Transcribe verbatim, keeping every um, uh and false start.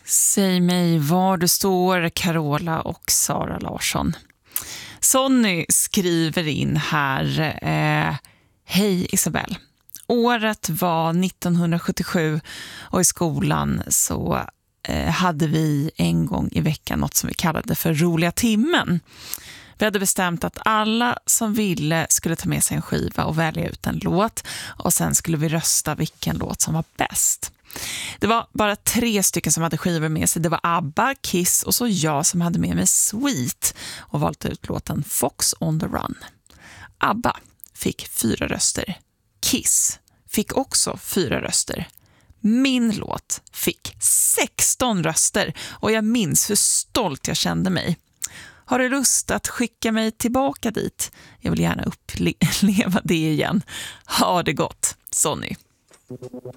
Säg mig var du står, Carola och Sara Larsson. Sonny skriver in här. Eh, Hej Isabel. Året var nittonhundrasjuttiosju och i skolan så eh, hade vi en gång i veckan något som vi kallade för roliga timmen. Vi hade bestämt att alla som ville skulle ta med sig en skiva och välja ut en låt och sen skulle vi rösta vilken låt som var bäst. Det var bara tre stycken som hade skivor med sig. Det var ABBA, Kiss och så jag som hade med mig Sweet och valt ut låten Fox on the Run. ABBA fick fyra röster. Kiss fick också fyra röster. Min låt fick sexton röster och jag minns hur stolt jag kände mig. Har du lust att skicka mig tillbaka dit? Jag vill gärna uppleva det igen. Ha det gott, Sonny.